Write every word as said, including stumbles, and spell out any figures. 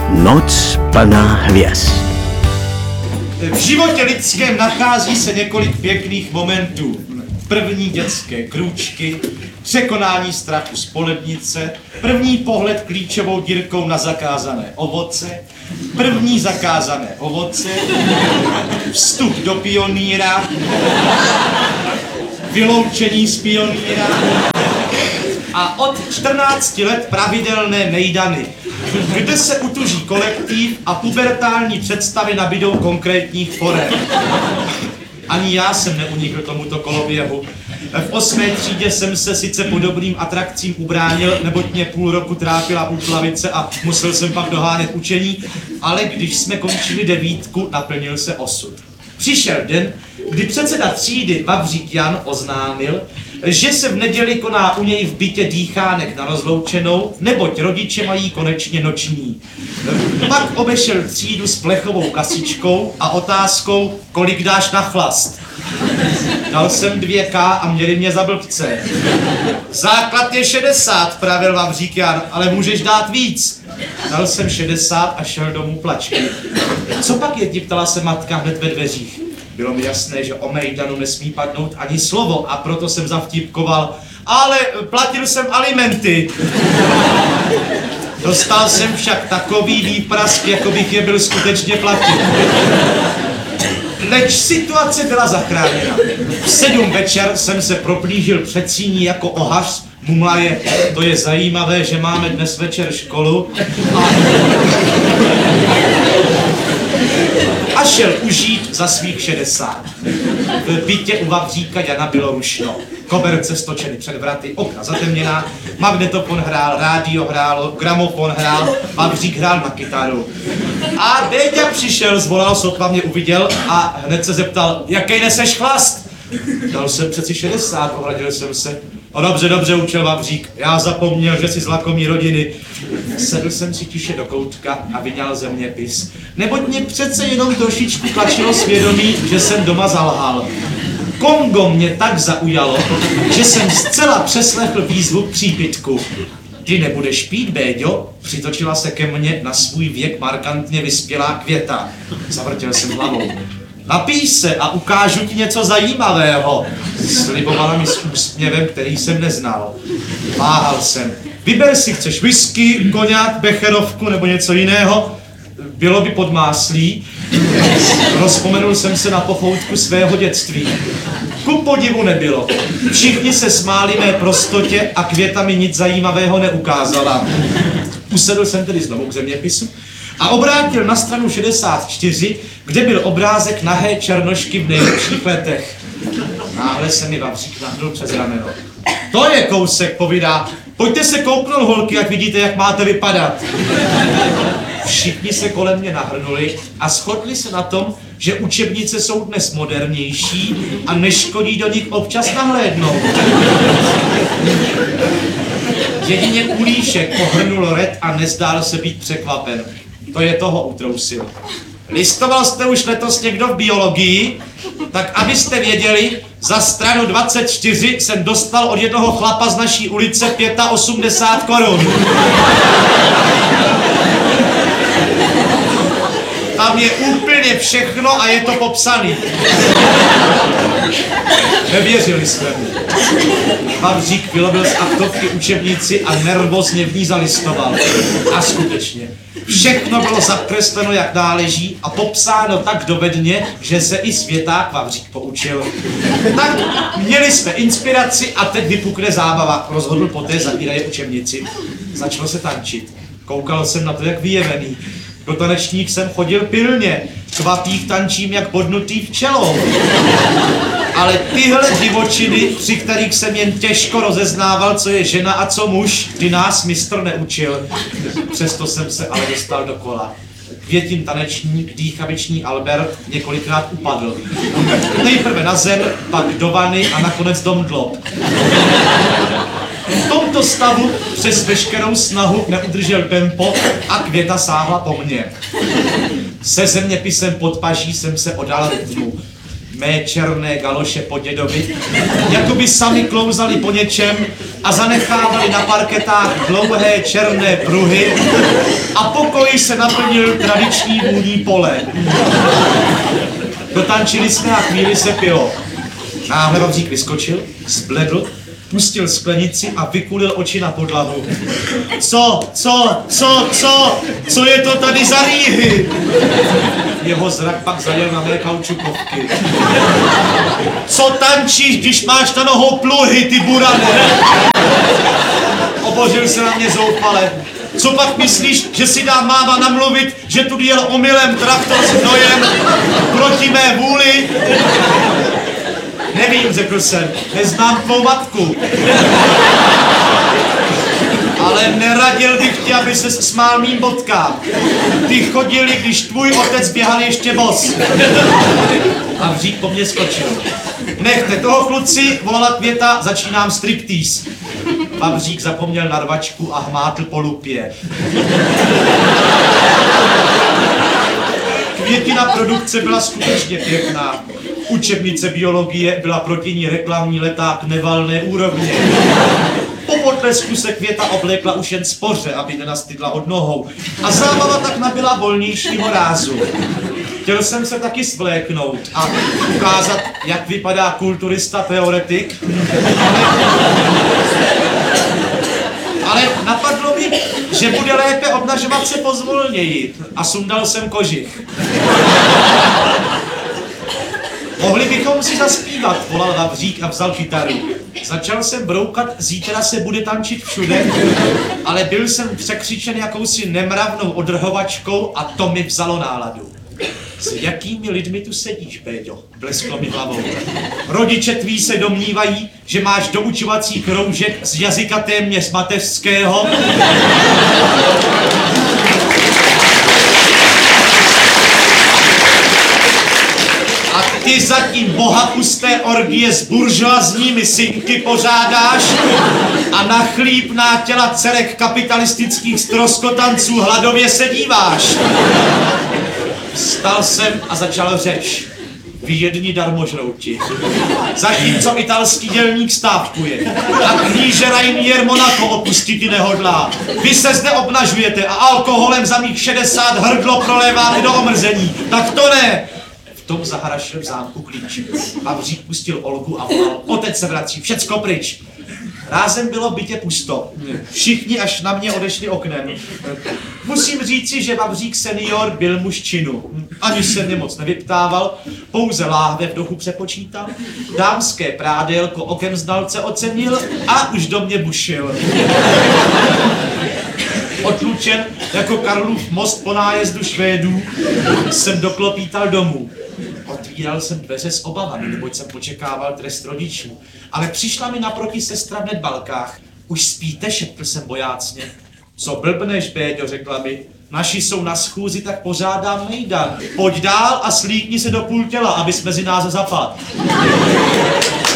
Noc plná hvězd. V životě lidském nachází se několik pěkných momentů. První dětské krůčky, překonání strachu z polednice, první pohled klíčovou dírkou na zakázané ovoce, první zakázané ovoce, vstup do pionýra, vyloučení z pionýra a od čtrnácti let pravidelné mejdany, kde se utuží kolektiv a pubertální představy nabídou konkrétních forem. Ani já jsem neunikl tomuto koloběhu. V osmé třídě jsem se sice podobným atrakcím ubránil, neboť mě půl roku trápila úplavice a musel jsem pak dohánět učení, ale když jsme končili devítku, naplnil se osud. Přišel den, kdy předseda třídy Vavřík Jan oznámil, že se v neděli koná u něj v bytě dýchánek na rozloučenou, neboť rodiče mají konečně noční. Pak obešel třídu s plechovou kasičkou a otázkou, kolik dáš na chlast. Dal jsem dvě ká a měli mě za blbce. Základ je šedesát, pravil Vavřík Jan, ale můžeš dát víc. Dal jsem šedesát a šel domů plačky. Co pak je, ptala se matka hned ve dveřích. Bylo mi jasné, že o mejdanu nesmí padnout ani slovo a proto jsem zavtipkoval, ale platil jsem alimenty. Dostal jsem však takový výprask, jako bych je byl skutečně platit. Leč situace byla zachráněna. V sedm večer jsem se proplížil před síní jako ohař, mumlaje, to je zajímavé, že máme dnes večer školu. A... a šel užít za svých šedesát. V bytě u Vavříka Jana bylo rušno. Koberce stočeny před vraty, okna zatemněná, magnetofon hrál, rádio hrálo, gramofon hrál, Vavřík hrál na kytaru. A Déďa přišel, zvolal, sotva mě uviděl a hned se zeptal, jaký neseš chlast? Dal jsem přeci šedesát, ohradil jsem se. O dobře, dobře, učil Vavřík, já zapomněl, že jsi z lakomý rodiny. Sedl jsem si tiše do koutka a vyňal zeměpis. Neboť mě přece jenom trošičku tlačilo svědomí, že jsem doma zalhal. Kongo mě tak zaujalo, že jsem zcela přeslechl výzvu k přípitku. Ty nebudeš pít, Béďo? Přitočila se ke mně na svůj věk markantně vyspělá Květa. Zavrtěl jsem hlavou. Napij se a ukážu ti něco zajímavého, slibovala mi s úsměvem, který jsem neznal. Váhal jsem. Vyber si, chceš whisky, koňák, becherovku nebo něco jiného? Bylo by podmáslí. Rozpomenul jsem se na pochoutku svého dětství. Ku podivu nebylo. Všichni se smáli mé prostotě a Květa mi nic zajímavého neukázala. Usedl jsem tedy znovu k zeměpisu a obrátil na stranu šedesát čtyři, kde byl obrázek nahé černošky v nejlepších letech. Náhle se mi Vavřík nahnul přes rameno. To je kousek, povídá. Pojďte se kouknout, holky, jak vidíte, jak máte vypadat. Všichni se kolem mě nahrnuli a shodli se na tom, že učebnice jsou dnes modernější a neškodí do nich občas nahlédnout. Jedině Kulíšek pohrnul red a nezdál se být překvapen. To je toho utrousil. Listoval jste už letos někdo v biologii? Tak abyste věděli, za stranu dvacet čtyři jsem dostal od jednoho chlapa z naší ulice osmdesát pět korun. Tam je úplně všechno a je to popsaný. Nevěřili jsme mu. Vavřík vylobil z aktovky učebnici a nervózně v ní zalistoval. A skutečně, všechno bylo zakresleno jak náleží a popsáno tak dovedně, že se i světák Vavřík poučil. Tak měli jsme inspiraci a teď vypukne zábava, rozhodl poté zavíraje učebnici. Začalo se tančit. Koukal jsem na to jak vyjevený. Do tanečních jsem chodil pilně, kvapích tančím jak bodnutý včelou. Ale tyhle divočiny, při kterých jsem jen těžko rozeznával, co je žena a co muž, ty nás mistr neučil. Přesto jsem se ale dostal do kola. Květin tanečník, dýchaviční Albert několikrát upadl. Nejprve na zem, pak do vany a nakonec do mdlob. V tomto stavu přes veškerou snahu neudržel tempo a Květa sáhla po mně. Se zeměpisem pod paží jsem se odal rytmu. mé černé galoše po dědovi, jako by sami klouzali po něčem a zanechávali na parketách dlouhé černé pruhy a pokoj se naplnil tradiční vůní pole. Dotančili jsme a chvíli se pilo. Náhle Vavřík vyskočil, zbledl, pustil sklenici a vykulil oči na podlahu. Co, co, co, co, co je to tady za rýhy? Jeho zrak pak zajel na mé kaučukovky. Co tančíš, když máš na nohou pluhy, ty burane? Obořil se na mě zoufale. Co pak myslíš, že si dá máma namluvit, že tu jel omylem traktor s hnojem proti mé vůli? Nevím, řekl jsem, neznám tvou matku. Ale neradil bych ti, aby se smál mým bodkám. Ty chodili, když tvůj otec běhal ještě bos. A Vřík po mně skočil. Nechte toho, kluci, volala Květa, začínám striptease. Vavřík zapomněl na rvačku a hmátl po lupě. Květina produkce byla skutečně pěkná. Učebnice biologie byla proti ní reklamní leták nevalné úrovně. Po potlesku se Květa oblékla už jen spoře, aby nenastydla od nohou. A zábava tak nabyla volnějšího rázu. Chtěl jsem se taky svléknout a ukázat, jak vypadá kulturista teoretik. Ale napadlo mi, že bude lépe obnažovat se pozvolněji. A sundal jsem kožich. Mohli bychom si zaspívat, volal Vavřík a vzal kytaru. Začal jsem broukat, zítra se bude tančit všude, ale byl jsem překřičen jakousi nemravnou odrhovačkou a to mi vzalo náladu. S jakými lidmi tu sedíš, Péďo? Blesklo mi hlavou. Rodiče tví se domnívají, že máš doučovací kroužek z jazyka téměř mateřského. A ty zatím bohapusté orgie s buržoazními synky pořádáš a na chlípná těla dcerek kapitalistických ztroskotanců hladově se díváš. Vstal jsem a začal řeč. Vy jedni darmožrouti. Zatímco italský dělník stávkuje a kníže Rainier Monaco opustit ji nehodlá. Vy se zde obnažujete a alkoholem za mých šedesát hrdlo proléváte do omrzení. Tak to ne! V tom zaharašil v zámku klíč. Vavřík pustil Olgu a volal. Otec se vrací, všecko pryč. Rázem bylo v bytě pusto. Všichni až na mě odešli oknem. Musím říci, že Vavřík senior byl muž činu. Ani se mě moc nevyptával, pouze láhve v dochu přepočítal, dámské prádelko okem znalce ocenil a už do mě bušil. Otlučen jako Karlův most po nájezdu Švédů jsem doklopítal domů. Otvíral jsem dveře s obavami, neboť jsem počekával trest rodičů. Ale přišla mi naproti sestra v nedbalkách. Už spíte, šeptl jsem bojácně. Co blbneš, Béďo, řekla mi. Naši jsou na schůzi, tak pořádám mejdan. Pojď dál a slíkni se do půl těla, abys mezi nás zapad.